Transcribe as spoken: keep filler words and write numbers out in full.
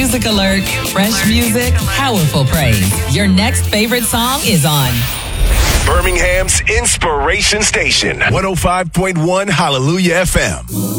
Music alert. Fresh music, powerful praise. Your next favorite song is on Birmingham's Inspiration Station, one oh five point one Hallelujah F M.